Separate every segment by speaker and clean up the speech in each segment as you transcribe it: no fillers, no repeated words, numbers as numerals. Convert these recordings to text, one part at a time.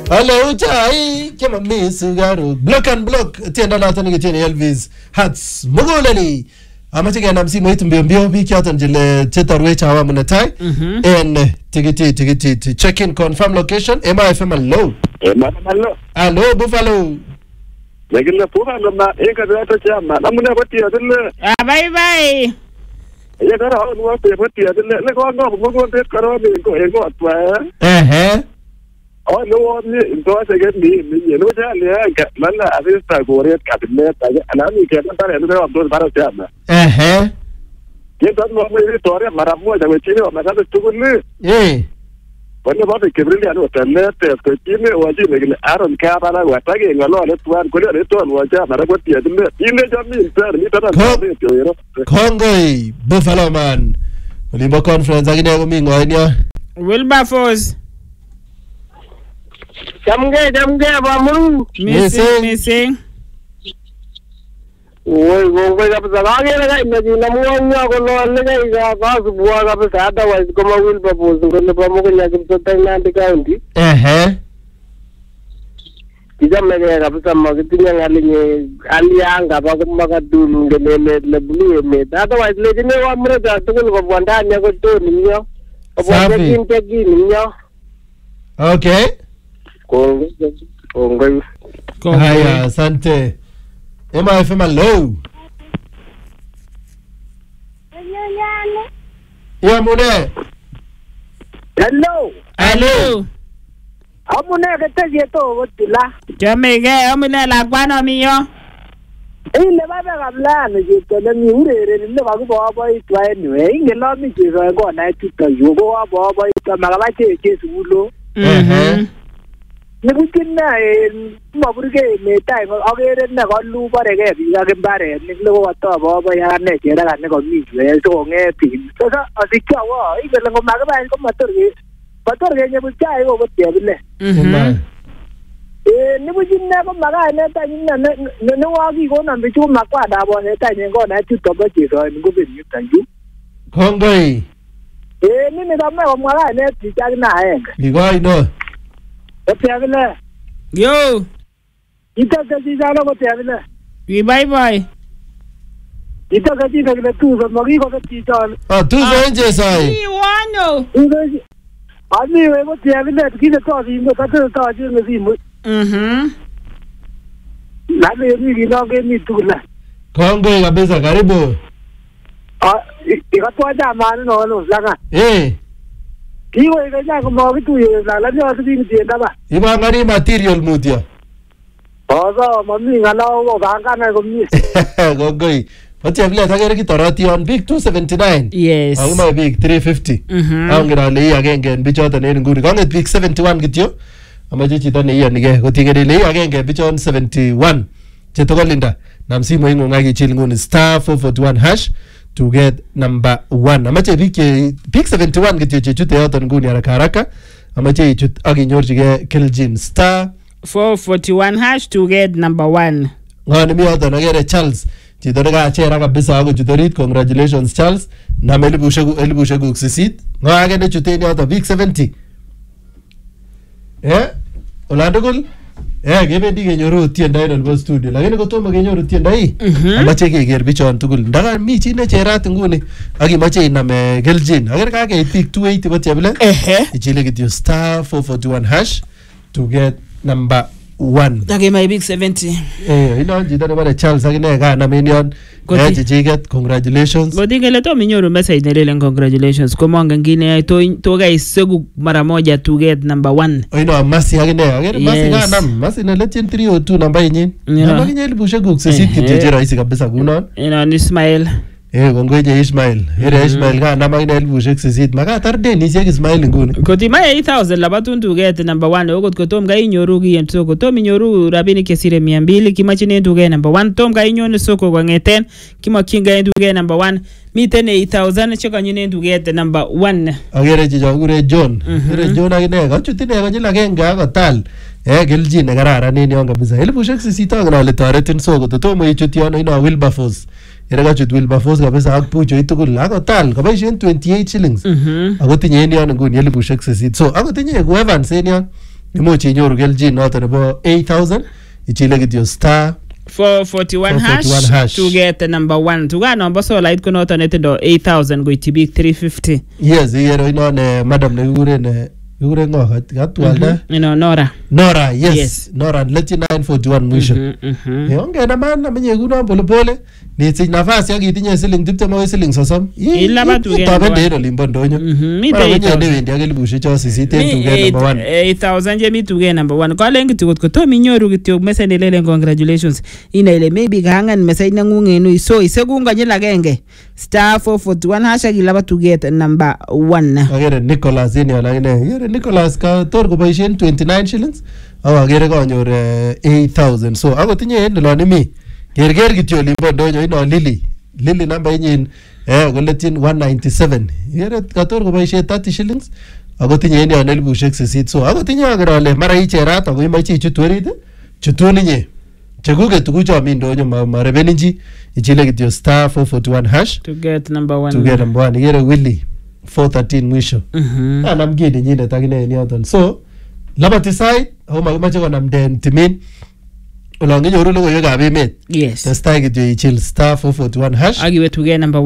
Speaker 1: Hello, chai, kema misu garu. Block and block. Tienda nato nige tienda Elvis. Hats. Muguleli. Amache gana msimu hitu mbio biki hata njile tetarwe chawa munatai. En tigiti. Check in confirm location. MIFM hello.
Speaker 2: Hello.
Speaker 1: Hello, Buffalo.
Speaker 2: Legile Buffalo na eka data chama. Namuna pati adille.
Speaker 3: Bye.
Speaker 2: Ye dara hawa pati adille. Le ko ngo tet karo ni ko ego atwa. Oh no, ni to ase ni no ja le ka mala avista gore cabinet anani ke tare no abdul baro chama. Ye to no me historia maramu da wechini wa makado tukuni. Wani ba ke brili anu tane te ko chini waji le aron ka bana watage ngalo le tuan ko le to waja mara ko ti adille. Ile jami sir ni tata ni to yero.
Speaker 1: Kongoi Buffalo man. Ulimbo conference agine ko mingo nya.
Speaker 3: Wilberforce.
Speaker 4: Jamge bamuru
Speaker 3: Missing.
Speaker 4: Wo ga pazage la ina ji namuanya ko no le ga ba su bua ga pa ada wa ko ma Wilberforce ko le ba mo ko nya ko Thailand county. Ija me ga pa ma ko tinya ngali ni ali anga ba ko ma ga dulu le bulu me da wa le ni wa mure da to ko bwanda nya ko to ni yo. Ko bwanda kin te gi ni yo.
Speaker 1: Okay.
Speaker 4: Kongoi.
Speaker 1: Haya, asante. MIFM hello. Ya mune.
Speaker 4: Hello. Amune kete yeto wotila.
Speaker 3: Jamege amune lakwano miyo.
Speaker 4: Ile baba kabla ni yeto ni urere ni le bagu baba itwa anyway. Ingelo mi jizo go na tuta yugo baba itwa magabache kesulo. Nibutina maburge metai agere na gollu barege biga ke bare ni lo to baba ya ne jera ga ne ko mi we to nge pin so adikya wa igele ngo magaba ko matorge ne buchai go botebile nibujina ko maga ne ta ni ne wa gi go na bichu makwa da bo ne ta ni go na tu to ba ji so ni go bi ni tanju
Speaker 1: Kongoi.
Speaker 4: Ni me da ma ko maga ne ti ja na
Speaker 1: Ligoi no.
Speaker 4: Botebile
Speaker 3: Yo.
Speaker 4: Ita ka ji ja lo botebile
Speaker 3: Bye.
Speaker 4: Ita ka ji ka le tu so mo gi ko ti jon
Speaker 1: Tu so nje sai.
Speaker 3: Wano.
Speaker 4: Ani we botebile ki le to di mo ta to ji ni mo na le ni no ge ni tu la
Speaker 1: Kongoi kabisa karibu.
Speaker 4: Ikatoa jamani no langa kiwe ga ko mo bitu ye la ni o ti ni ndaba
Speaker 1: Iba ngari material mutia.
Speaker 4: Ozo mami ngala wo ganga na ko mi
Speaker 1: Kongoi. Pati abile tagere ki torati on big 279.
Speaker 3: Yes.
Speaker 1: Au ma big 350. Au ngira le agenge bichota ne nguri. Konget big 71 kityo. Amaje chito ne yanige kotigere le agenge bichon 71. Chetogo linda. Na msimu ingo ngaki chill nguni *441 hash to get number 1. Amache big 71 kityo chechute yoto nguni haraka. Amache ichut aginyorjige Keljin
Speaker 3: *441 hash to get number 1.
Speaker 1: Ngani mi yoto nagere Charles. Chito daga chera kabisa ako chutorit. Congratulations Charles. Na elibushegu sisit. Ngage ne chuteni yoto big 70. Olandogol kebendi kenyoru tiendo en studio lakini kotomo kenyoru tiendo hii amache keker bichon tugul ndaga mi chi ne cherat nguni akimache inam Keljin ager kakeit bik 280 botebile ichile kityo *441 hash to get number 1.
Speaker 3: Okay, my big 70.
Speaker 1: Ino chito nebare Charles akine kanam en yon chichiket congratulations.
Speaker 3: Godingele to minyoru message nelele congratulations. Komongen kine to guys segu mara moja to get number 1.
Speaker 1: Ino masi akine ager masi kanam masi ne letchen 302 namba yenyin. Namba kinye elibushek sisit kityo che rahisi kabisa kunon.
Speaker 3: Ino Ismail.
Speaker 1: Kongoje Ismail. Ismail kanam akine elibushek sisit makatar denisiek Ismail nguni.
Speaker 3: Kotima 8000 labatun to get number 1 okot kotom ga inyoru kiyen so kotom inyoru rabinik kesire 200 kimachine to get number 1 tom ga inyoru soko kongeten kimakyin ga to get number 1 miten 8000 chekanyine to get number 1.
Speaker 1: Agere chicho kure John. John akine kachutine konyil agenge akotal Keljin ne kararan en yon kabisa. Elibushek sisit akole toretin so kotomo ichut yon ino Wilberforce. Kachut Wilberforce kabisa ak pucho tugul akotal kaboisien 28 shillings. Ako tinye en yon nguni elibushek sisit. So ako tinye ku Evans en yon imuch inyoru keljin noto nebo 8000 ichile kityo star
Speaker 3: 441 hash to get the number 1 tuga number so light ko noto netindo 8000 goiti big 350.
Speaker 1: Yes, yero inone madam ne kiguren ngo katwalda Nora yes Nora let 941 mwisho ongena man amenye kuno pole pole ni si nafasi akitinye siling 20 au siling 30
Speaker 3: ilaba tugenda
Speaker 1: tabende limbo ndonyo mimi ndewendi akelibushwe cho sisiten tugenda number 1
Speaker 3: 8000 je mi tugenda number 1 kwa lengi tukot ko to minyoru kityo message lele congratulations ina ile maybe kahangan message nangungenu so isegunga nyela genge star 441 hasha kilaba tugenda number 1
Speaker 1: agere Nicholas ini ala ine Nicholas ka tor ko boisien 29 shillings agere konyor 8000 so akotinye ndoloni mi gerger kityo limbo ndonyo ino Lily number inyin koletin 197 yere kator ko boisien 30 shillings akotinye ine elibushek 8 so akotinye agere ale mara icherat ako imache ichutu orit chutuninye chekuke tukucho mi ndonyo marebeninji ichile kityo star 441 hash
Speaker 3: to get number 1
Speaker 1: yere Willy 413 mwisho namgini nyine takine ni yoton so labati side au makimache konamden timin olonginyoru logoiwekab emet
Speaker 3: yes
Speaker 1: testai kityo ichil star 441 hash
Speaker 3: agiwe tuge number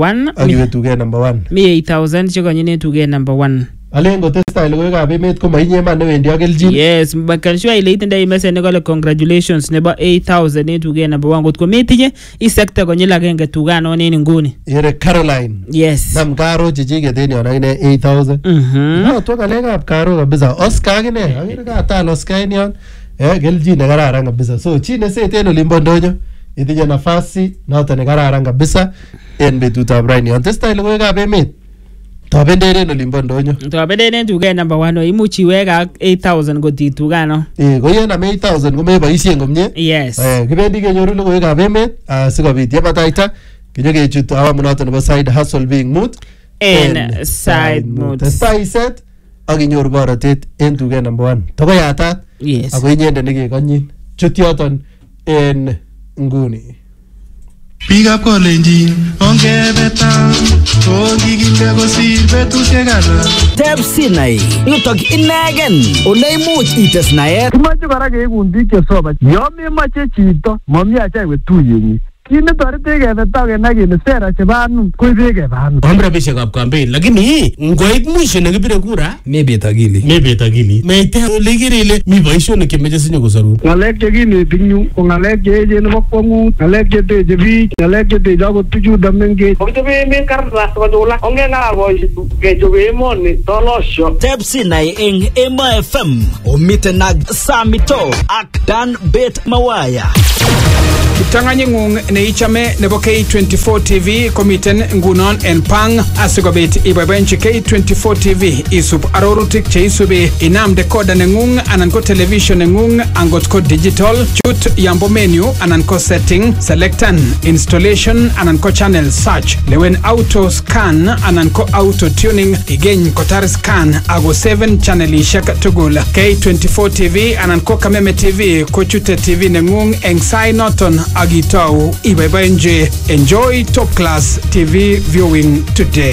Speaker 3: 1 mi 8000 chekonyine tuge number 1
Speaker 1: alengo testai logoiwekab emet ko mainye man newendi akeljin
Speaker 3: yes makan shwa ile itindai message nekole congratulations nebo 8000 en tuge number 1 kotko metinye isekte konyil agenge tugano nen nguni
Speaker 1: yere Caroline
Speaker 3: yes
Speaker 1: nam karo chichiket en yon akine 8000 to ngalekab karo kabisa Oscar akine akere katal Oscar en yon keljin nekararan kabisa so chi neset en olimbo ndonyo itinye nafasi noto nekararan kabisa en betutab raini yon testai logoiwekab emet tobenderen olimbo ndonyo
Speaker 3: tobenderen tuge number 1 imuchi iweke ak 8000 koti tugano
Speaker 1: koyenam 8000 komeboisien komie
Speaker 3: yes
Speaker 1: kibendi kenyoru logoiwekab emet sikobit yebataita kinyokechut awamu noto nebo side hustle being mood
Speaker 3: en side mood
Speaker 1: testai set akinyoru borotet en tuge number 1 tokoyatat
Speaker 3: yes
Speaker 1: ako inyende nekekonyin chut yoton en nguni
Speaker 5: Biikab kolenjin ongebeta ongikinde kosir betusiek alak
Speaker 6: Teb Sinai yutok inegen ole imuch ites naet
Speaker 4: kimache kora keikun biik chesoman yo memoche chito mami acha iwe tuyenyi kit netoretech kebeta kenai kele sera chebo anum koibech keba anum
Speaker 7: om rabisiekab campaign lakini ngoit mwisho nekibire kura
Speaker 6: mebet akili
Speaker 7: meite ole ikere ile mi boisionik chemeche sinyokosorun
Speaker 4: ngalek chekineti nyu ko ngalek cheechen nebo kwong'ut ngalek cheteche biik ngalek cheteche akot bichuto mengech kokichobe emet kartas kochulak ongeng'alal boisiek kechobe emoni tolosyo
Speaker 6: Teb Sinai eng Emo FM omiten ak Samito ak Dan Bet Mawaya
Speaker 8: Kiptanganying'ung neichame nebo K24 TV komiten ngunon en pang asikobit iboiboenchi K24 TV isub arorutik cheisubi inam decoder neng'ung anan ko television neng'ung angot ko digital chut yambo menu anan ko setting selectan installation anan ko channel search lewen auto scan anan ko auto tuning igeny kotar scan ago 7 channelishek tugul K24 TV anan ko Kameme TV ko chute TV neng'ung eng sai noton agitau iboiboenchi enjoy top class TV viewing today.